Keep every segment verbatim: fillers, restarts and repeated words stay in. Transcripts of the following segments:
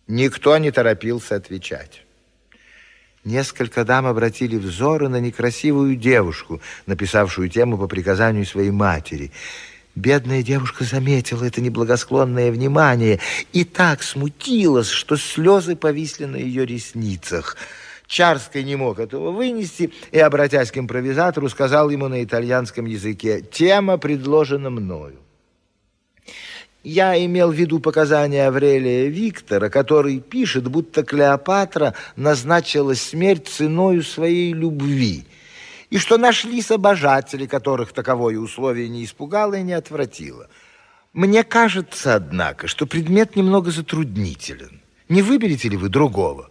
Никто не торопился отвечать. Несколько дам обратили взоры на некрасивую девушку, написавшую тему по приказанию своей матери. Бедная девушка заметила это неблагосклонное внимание и так смутилась, что слезы повисли на ее ресницах. Чарский не мог этого вынести и, обратясь к импровизатору, сказал ему на итальянском языке: «Тема предложена мною». Я имел в виду показания Аврелия Виктора, который пишет, будто Клеопатра назначила смерть ценою своей любви, и что нашлись обожатели, которых таковое условие не испугало и не отвратило. Мне кажется, однако, что предмет немного затруднителен. Не выберете ли вы другого?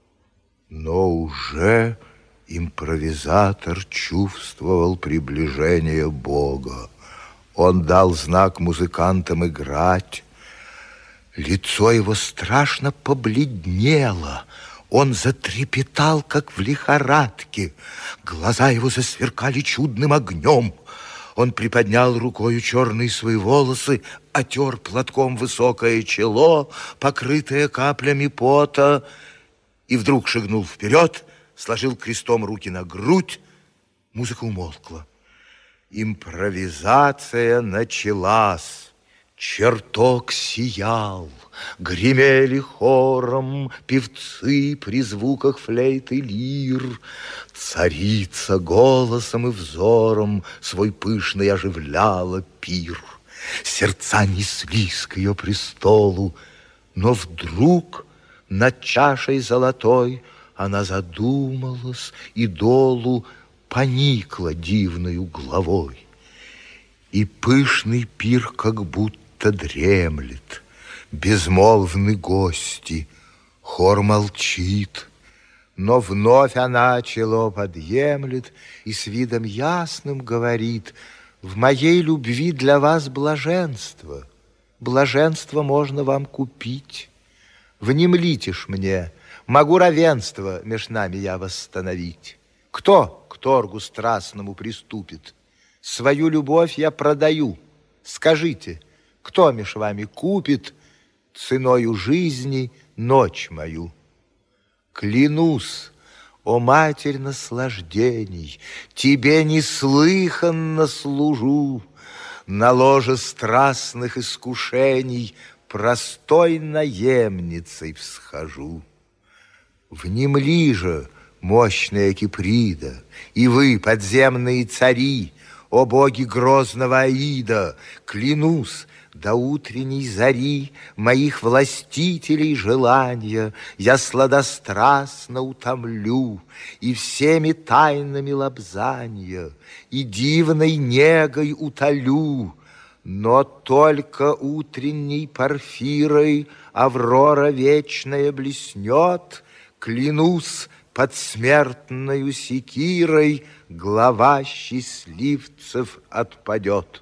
Но уже импровизатор чувствовал приближение Бога. Он дал знак музыкантам играть. Лицо его страшно побледнело. Он затрепетал, как в лихорадке. Глаза его засверкали чудным огнем. Он приподнял рукою черные свои волосы, отер платком высокое чело, покрытое каплями пота, и вдруг шагнул вперед, сложил крестом руки на грудь. Музыка умолкла. Импровизация началась. Чертог сиял, гремели хором певцы при звуках флейт и лир. Царица голосом и взором свой пышный оживляла пир. Сердца неслись к ее престолу, но вдруг над чашей золотой она задумалась и долу поникла дивною главой. И пышный пир как будто дремлет, безмолвны гости, хор молчит, но вновь она чело подъемлет и с видом ясным говорит: в моей любви для вас блаженство, блаженство можно вам купить. Внемлите ж мне, могу равенство меж нами я восстановить. Кто к торгу страстному приступит? Свою любовь я продаю. Скажите, кто меж вами купит ценою жизни ночь мою? Клянусь, о Матерь наслаждений, тебе неслыханно служу, на ложе страстных искушений простой наемницей всхожу. Внемли же, мощная Киприда, и вы, подземные цари, о боги грозного Аида, клянусь, до утренней зари моих властителей желания я сладострастно утомлю и всеми тайнами лобзанья, и дивной негой утолю, но только утренней порфирой аврора вечная блеснет, клянусь, под смертною секирой глава счастливцев отпадет.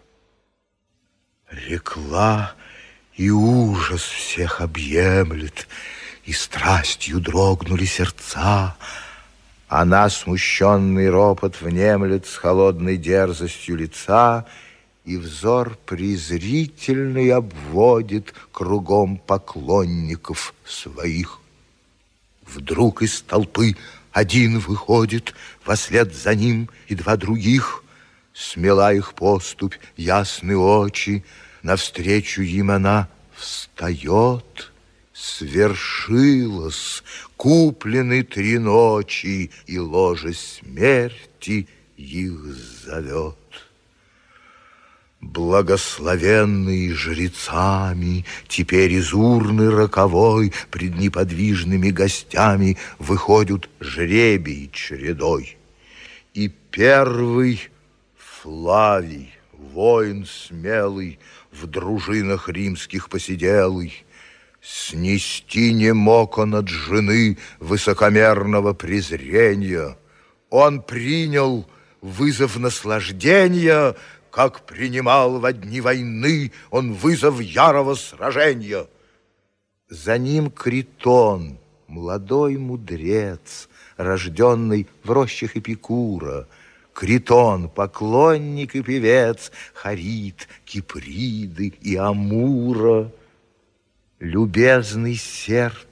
Рекла, и ужас всех объемлет, и страстью дрогнули сердца. Она смущенный ропот внемлет с холодной дерзостью лица, и взор презрительный обводит кругом поклонников своих. Вдруг из толпы один выходит, вслед за ним и два других. Смела их поступь, ясны очи, навстречу им она встает. Свершилось, куплены три ночи, и ложе смерти их зовет. Благословенные жрецами, теперь из урны роковой пред неподвижными гостями выходят жребий чередой. И первый Флавий, воин смелый, в дружинах римских посиделый, снести не мог он от жены высокомерного презрения. Он принял вызов наслаждения, как принимал во дни войны он вызов ярого сражения. За ним Критон, молодой мудрец, рожденный в рощах Эпикура. Критон, поклонник и певец Харит, Киприды и Амура. Любезный сердцу